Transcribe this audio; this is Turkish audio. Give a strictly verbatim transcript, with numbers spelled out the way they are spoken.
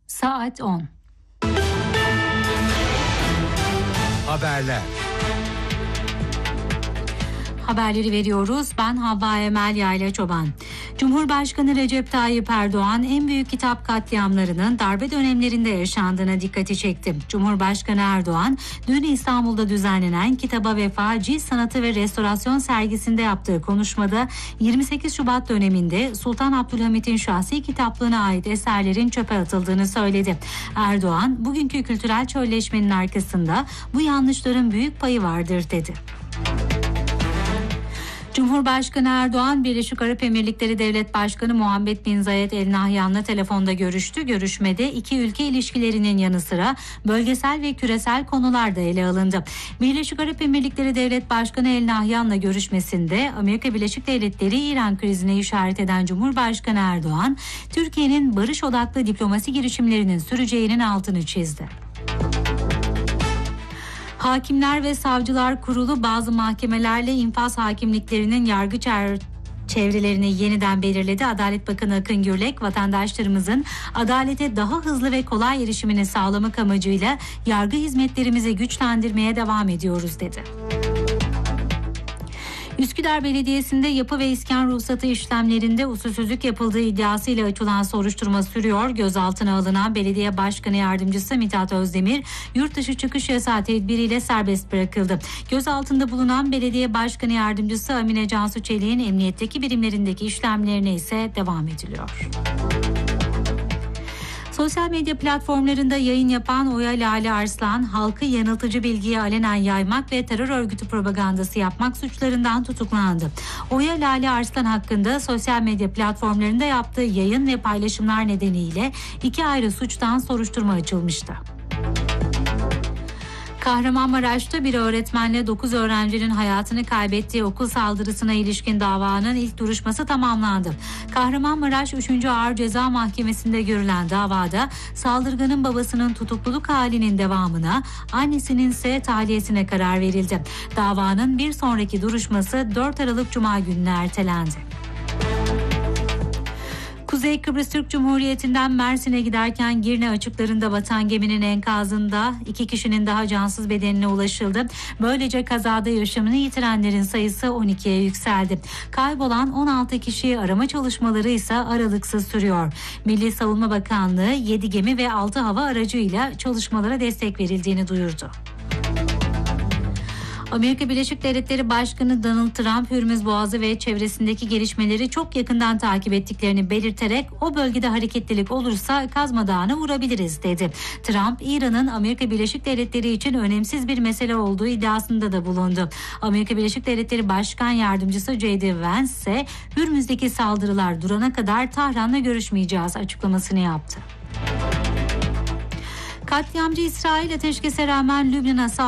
Saat on. Haberler. Haberleri veriyoruz. Ben Havva Emel Yayla Çoban. Cumhurbaşkanı Recep Tayyip Erdoğan en büyük kitap katliamlarının darbe dönemlerinde yaşandığına dikkati çekti. Cumhurbaşkanı Erdoğan dün İstanbul'da düzenlenen Kitaba Vefa, Cilt Sanatı ve Restorasyon sergisinde yaptığı konuşmada yirmi sekiz Şubat döneminde Sultan Abdülhamit'in şahsi kitaplığına ait eserlerin çöpe atıldığını söyledi. Erdoğan, bugünkü kültürel çölleşmenin arkasında bu yanlışların büyük payı vardır dedi. Cumhurbaşkanı Erdoğan, Birleşik Arap Emirlikleri Devlet Başkanı Muhammed Bin Zayed El Nahyan'la telefonda görüştü. Görüşmede iki ülke ilişkilerinin yanı sıra bölgesel ve küresel konular da ele alındı. Birleşik Arap Emirlikleri Devlet Başkanı El Nahyan'la görüşmesinde Amerika Birleşik Devletleri İran krizine işaret eden Cumhurbaşkanı Erdoğan, Türkiye'nin barış odaklı diplomasi girişimlerinin süreceğinin altını çizdi. Hakimler ve Savcılar Kurulu bazı mahkemelerle infaz hakimliklerinin yargı çevrelerini yeniden belirledi. Adalet Bakanı Akın Gürlek, vatandaşlarımızın adalete daha hızlı ve kolay erişimini sağlamak amacıyla yargı hizmetlerimizi güçlendirmeye devam ediyoruz dedi. Üsküdar Belediyesi'nde yapı ve iskan ruhsatı işlemlerinde usulsüzlük yapıldığı iddiasıyla açılan soruşturma sürüyor. Gözaltına alınan Belediye Başkanı Yardımcısı Mithat Özdemir, yurt dışı çıkış yasağı tedbiriyle serbest bırakıldı. Gözaltında bulunan Belediye Başkanı Yardımcısı Amine Cansu Çelik'in emniyetteki birimlerindeki işlemlerine ise devam ediliyor. Sosyal medya platformlarında yayın yapan Oya Lale Arslan, halkı yanıltıcı bilgiyi alenen yaymak ve terör örgütü propagandası yapmak suçlarından tutuklandı. Oya Lale Arslan hakkında sosyal medya platformlarında yaptığı yayın ve paylaşımlar nedeniyle iki ayrı suçtan soruşturma açılmıştı. Kahramanmaraş'ta bir öğretmenle dokuz öğrencinin hayatını kaybettiği okul saldırısına ilişkin davanın ilk duruşması tamamlandı. Kahramanmaraş üçüncü Ağır Ceza Mahkemesi'nde görülen davada saldırganın babasının tutukluluk halinin devamına, annesinin ise tahliyesine karar verildi. Davanın bir sonraki duruşması dört Aralık Cuma gününe ertelendi. Kuzey Kıbrıs Türk Cumhuriyeti'nden Mersin'e giderken Girne açıklarında batan geminin enkazında iki kişinin daha cansız bedenine ulaşıldı. Böylece kazada yaşamını yitirenlerin sayısı on ikiye yükseldi. Kaybolan on altı kişiyi arama çalışmaları ise aralıksız sürüyor. Milli Savunma Bakanlığı yedi gemi ve altı hava aracıyla çalışmalara destek verildiğini duyurdu. Amerika Birleşik Devletleri Başkanı Donald Trump, Hürmüz Boğazı ve çevresindeki gelişmeleri çok yakından takip ettiklerini belirterek o bölgede hareketlilik olursa Kazma Dağı'na vurabiliriz dedi. Trump, İran'ın Amerika Birleşik Devletleri için önemsiz bir mesele olduğu iddiasında da bulundu. Amerika Birleşik Devletleri Başkan Yardımcısı J D Vance ise Hürmüz'deki saldırılar durana kadar Tahran'la görüşmeyeceğiz açıklamasını yaptı. Katliamcı İsrail ateşkese rağmen Lübnan'a saldırdı.